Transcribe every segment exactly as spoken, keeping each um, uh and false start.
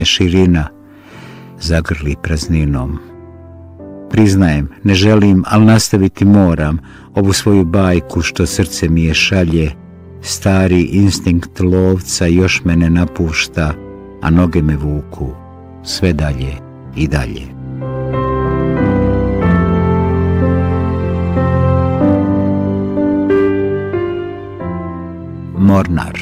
širina zagrli prazninom. Priznajem, ne želim, ali nastaviti moram ovu svoju bajku što srce mi je šalje. Stari instinkt lovca još me ne napušta, a noge me vuku sve dalje i dalje. Mornar.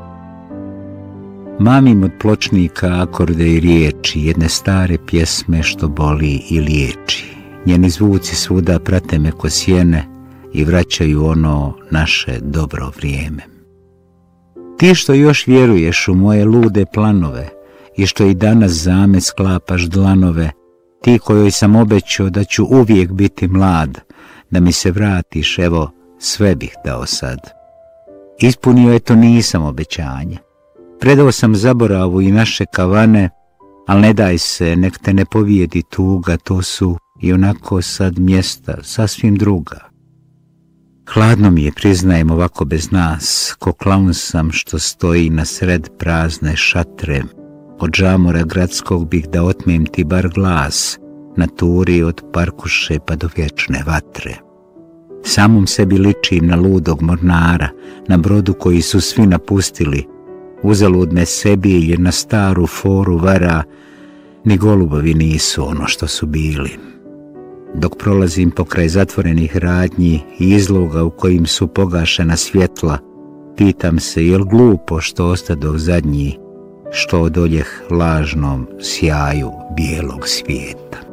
Mamim od pločnika akorde i riječi jedne stare pjesme što boli i liječi. Njeni zvuci svuda prate me ko sjene i vraćaju ono naše dobro vrijeme. Ti što još vjeruješ u moje lude planove i što i danas zamet sklapaš dlanove, ti kojoj sam obećao da ću uvijek biti mlad, da mi se vratiš, evo sve bih dao sad. Ispunio je to nisam obećanje. Predao sam zaboravu i naše kavane, al ne daj se, nek te ne povijedi tuga, to su i onako sad mjesta sasvim druga. Hladno mi je, priznajem, ovako bez nas, ko klaun sam što stoji na sred prazne šatre. Od žamora gradskog bih da otmem ti bar glas, na turi od parkuše pa do vječne vatre. Samom sebi ličim na ludog mornara, na brodu koji su svi napustili. Uzalud me sebi jer na staru foru vara, ni golubovi nisu ono što su bili. Dok prolazim pokraj zatvorenih radnji i izloga u kojim su pogašena svjetla, pitam se jel glupo što ostadoh zadnji, što odoljeh lažnom sjaju bijelog svijeta.